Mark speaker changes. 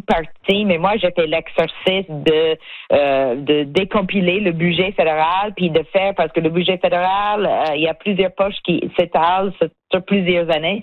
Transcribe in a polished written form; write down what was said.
Speaker 1: partie, mais moi, j'ai fait l'exercice de décompiler le budget fédéral, puis de faire, parce que le budget fédéral, il y a plusieurs poches qui s'étalent sur plusieurs années.